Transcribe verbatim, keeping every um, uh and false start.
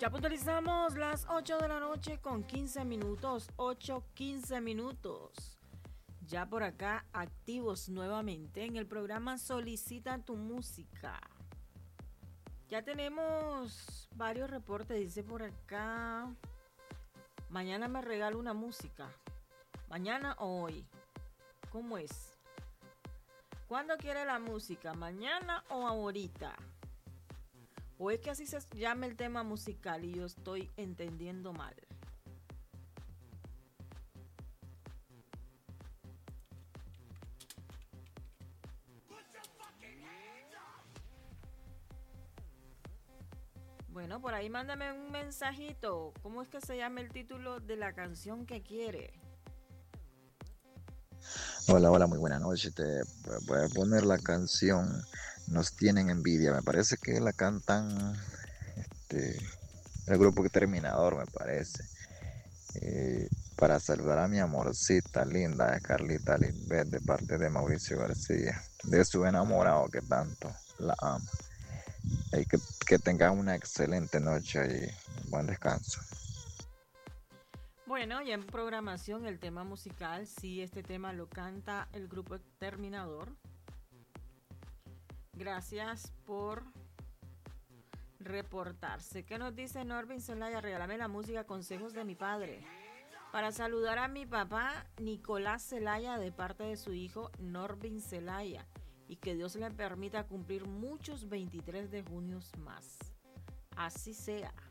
Ya puntualizamos las ocho de la noche con quince minutos, ocho quince minutos. Ya por acá activos nuevamente en el programa Solicita tu música. Ya tenemos varios reportes, dice por acá. Mañana me regalo una música. ¿Mañana o hoy? ¿Cómo es? ¿Cuándo quiere la música? ¿Mañana o ahorita? ¿O es que así se llama el tema musical y yo estoy entendiendo mal? Bueno, por ahí mándame un mensajito. ¿Cómo es que se llama el título de la canción que quiere? Hola, hola, muy buena noche. Te voy a poner la canción Nos tienen envidia. Me parece que la cantan este, el grupo Terminador, me parece. Eh, para saludar a mi amorcita linda, Carlita Lisbeth, de parte de Mauricio García, de su enamorado que tanto la ama. Y que, que tengan una excelente noche y buen descanso. Bueno, ya en programación el tema musical, sí, este tema lo canta el grupo Terminador. Gracias por reportarse. ¿Qué nos dice Norvin Zelaya? Regálame la música Consejos de mi padre. Para saludar a mi papá Nicolás Zelaya de parte de su hijo Norvin Zelaya. Y que Dios le permita cumplir muchos veintitrés de junio más. Así sea.